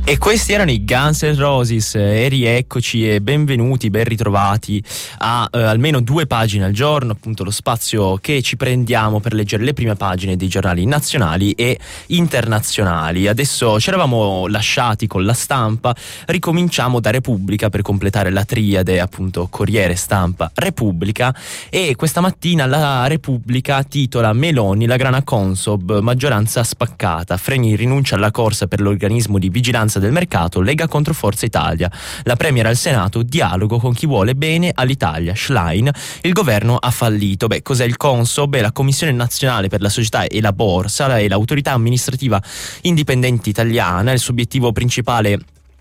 E questi erano i Guns N' Roses, e rieccoci e benvenuti, ben ritrovati a almeno 2 pagine al giorno, appunto lo spazio che ci prendiamo per leggere le prime pagine dei giornali nazionali e internazionali. Adesso ci eravamo lasciati con La Stampa, ricominciamo da Repubblica per completare la triade, appunto Corriere, Stampa, Repubblica, e questa mattina la Repubblica titola Meloni, la grana Consob, maggioranza spaccata, Freni rinuncia alla corsa per l'organismo di vigilanza del mercato, Lega contro Forza Italia, la Premier al Senato, dialogo con chi vuole bene all'Italia, Schlein, il governo ha fallito. Cos'è il Consob? È la Commissione Nazionale per la Società e la Borsa, è l'autorità amministrativa indipendente italiana. Il suo obiettivo principale